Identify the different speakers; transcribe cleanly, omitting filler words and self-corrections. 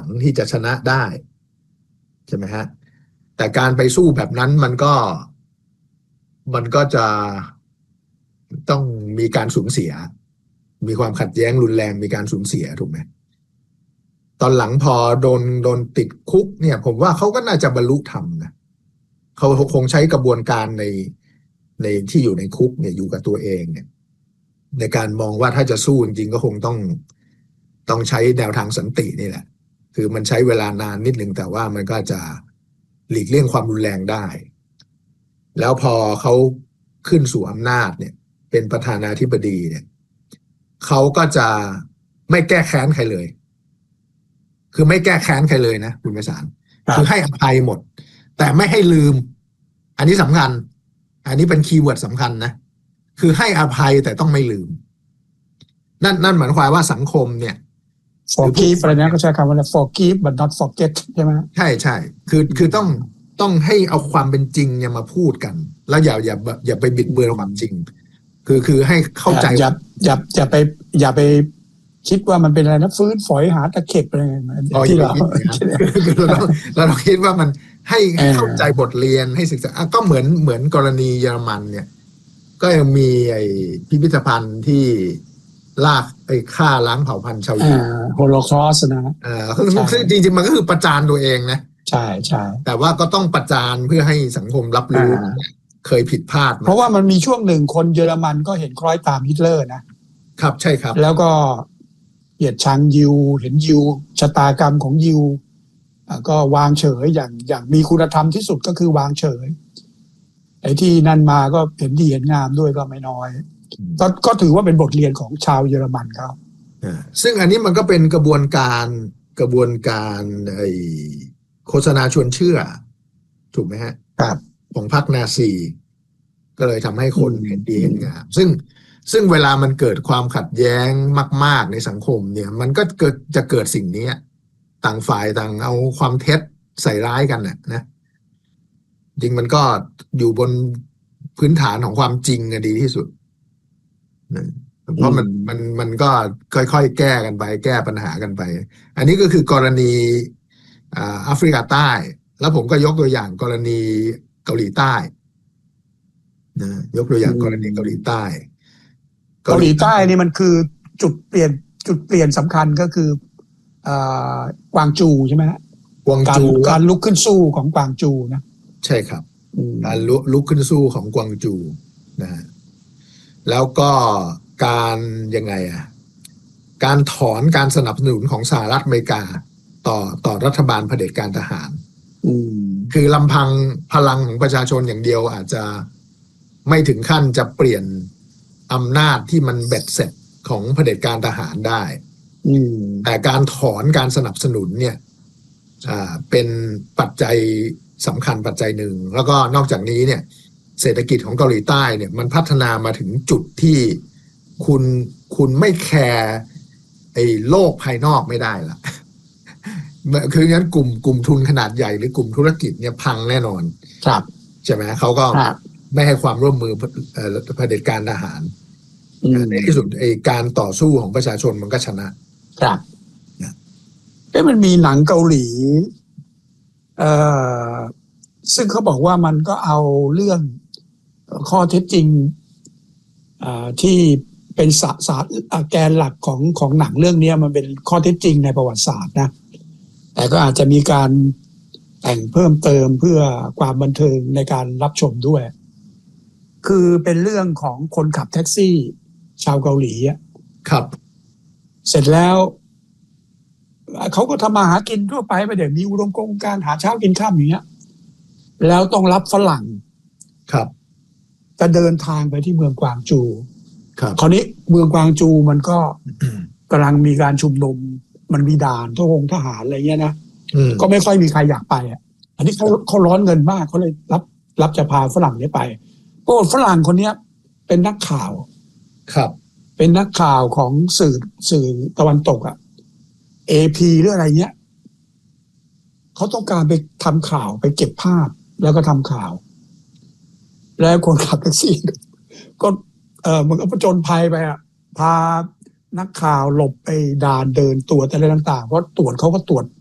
Speaker 1: ที่จะชนะได้ใช่ไหมฮะแต่การไปสู้แบบนั้นมันก็จะต้องมีการสูญเสียมีความขัดแย้งรุนแรงมีการสูญเสียถูกไหมตอนหลังพอโดนติดคุกเนี่ยผมว่าเขาก็น่าจะบรรลุธรรมนะเขาคงใช้กระบวนการในที่อยู่ในคุกเนี่ยอยู่กับตัวเองเนี่ยในการมองว่าถ้าจะสู้จริงๆก็คงต้องใช้แนวทางสันตินี่แหละคือมันใช้เวลานานนิดนึงแต่ว่ามันก็จะหลีกเลี่ยงความรุนแรงได้แล้วพอเขาขึ้นสู่อำนาจเนี่ยเป็นประธานาธิบดีเนี่ยเขาก็จะไม่แก้แค้นใครเลยคือไม่แก้แค้นใครเลยนะคุณไพศาลคือให้อภัยหมดแต่ไม่ให้ลืมอันนี้สำคัญอันนี้เป็นคีย์เวิร์ดสำคัญนะคือให้อภัยแต่ต้องไม่ลืมนั่นหมายความว่าสังคมเนี่ย
Speaker 2: forgive อะไรนะก็ใช้คำว่า forgive but not forget ใช่ไหมใช่
Speaker 1: คือต้องให้เอาความเป็นจริงเนี่ยมาพูดกันแล้วอย่าไปบิดเบือนความจริงคือให้เข้าใจ
Speaker 2: อย่าไปคิดว่ามันเป็นอะไรนะฟื้นฝอยหาตะเข็บอะไรที่เรา
Speaker 1: ต้องคิดว่ามันให้เข้าใจบทเรียนให้ศึกษาก็เหมือนกรณีเยอรมันเนี่ยก็ยังมีไอ้พิพิธภัณฑ์ที่ลากไอ้ฆ่าล้างเผ่าพันธุ์ชาวยิว
Speaker 2: โฮโลคอสต์นะ
Speaker 1: คือจริงๆมันก็คือประจานตัวเองนะ
Speaker 2: ใช่
Speaker 1: แต่ว่าก็ต้องประจานเพื่อให้สังคมรับรู้เคยผิดพลาด
Speaker 2: เพราะว่ามันมีช่วงหนึ่งคนเยอรมันก็เห็นคล้อยตามฮิตเลอร์
Speaker 1: นะครับใช่ครับ
Speaker 2: แล้วก็เหยียดชังยิวเห็นยิวชะตากรรมของยิวก็วางเฉยอย่างมีคุณธรรมที่สุดก็คือวางเฉยไอ้ที่นั่นมาก็เห็นดีเห็นงามด้วยก็ไม่น้อยก็ถือว่าเป็นบทเรียนของชาวเยอรมันครับ
Speaker 1: ซึ่งอันนี้มันก็เป็นกระบวนการไอ้โฆษณาชวนเชื่อถูกไหมฮะ
Speaker 2: ครับ
Speaker 1: ของพรรคนาซีก็เลยทำให้คนเห็นดีเห็นงามซึ่งเวลามันเกิดความขัดแย้งมากๆในสังคมเนี่ยมันก็จะเกิดสิ่งนี้ต่างฝ่ายต่างเอาความเท็จใส่ร้ายกันนะจริงมันก็อยู่บนพื้นฐานของความจริงดีที่สุดเพราะมันก็ค่อยๆแก้กันไปแก้ปัญหากันไปอันนี้ก็คือกรณีแอฟริกาใต้แล้วผมก็ยกตัวอย่างกรณีเกาหลีใต้นะยกตัวอย่างกรณีเกาหลีใต้
Speaker 2: นี่มันคือจุดเปลี่ยนสำคัญก็คือกวางจูใช่ไหมฮะ
Speaker 1: กวางจู
Speaker 2: การลุกขึ้นสู้ของกวางจูนะ
Speaker 1: ใช่ครับการลุกขึ้นสู้ของกวางจูนะแล้วก็การยังไงการถอนการสนับสนุนของสหรัฐอเมริกาต่อรัฐบาลเผด็จการทหารคือลำพังพลังของประชาชนอย่างเดียวอาจจะไม่ถึงขั้นจะเปลี่ยนอำนาจที่มันเบ็ดเสร็จของเผด็จการทหารได้แต่การถอนการสนับสนุนเนี่ยเป็นปัจจัยสำคัญปัจจัยหนึ่งแล้วก็นอกจากนี้เนี่ยเศรษฐกิจของเกาหลีใต้เนี่ยมันพัฒนามาถึงจุดที่คุณไม่แคร์ไอ้โลกภายนอกไม่ได้ละคืองั้นกลุ่มทุนขนาดใหญ่หรือกลุ่มธุรกิจเนี่ยพังแน่นอน
Speaker 2: ครับ
Speaker 1: ใช่ไหมเขาก็ไม่ให้ความร่วมมือเผด็จการทหารในที่สุดไอ้การต่อสู้ของประชาชนมันก็ชนะครับ
Speaker 2: มันมีหนังเกาหลีซึ่งเขาบอกว่ามันก็เอาเรื่องข้อเท็จจริงที่เป็นแกนหลักของหนังเรื่องนี้มันเป็นข้อเท็จจริงในประวัติศาสตร์นะแต่ก็อาจจะมีการแต่งเพิ่มเติมเพื่อความบันเทิงในการรับชมด้วยคือเป็นเรื่องของคนขับแท็กซี่ชาวเกาหลี
Speaker 1: ครับ
Speaker 2: เสร็จแล้วเขาก็ทำมาหากินทั่วไปไม่ได้มีอุดมการณ์หาเช้ากินค่ำอย่างเงี้ยแล้วต้องรับฝรั่ง
Speaker 1: ครับ
Speaker 2: จะเดินทางไปที่เมืองกวางจู
Speaker 1: ครับ
Speaker 2: คราวนี้เมืองกวางจูมันก็กำลังมีการชุมนุมมันมีด่านทหารอะไรเงี้ยนะก็ไม่ค่อยมีใครอยากไปอันนี้เขาร้อนเงินมากเขาเลยรับจะพาฝรั่งนี้ไปปรากฏฝรั่งคนนี้เป็นนักข่าว
Speaker 1: ครับ
Speaker 2: เป็นนักข่าวของสื่อตะวันตกAP หรืออะไรเงี้ยเขาต้องการไปทำข่าวไปเก็บภาพแล้วก็ทำข่าวแล้วคนขับแท็กซี่ก็มันก็ผจญภัยไปพานักข่าวหลบไปด่านเดินตรวจอะไรต่างๆเพราะตรวจเขาก็ตรวจ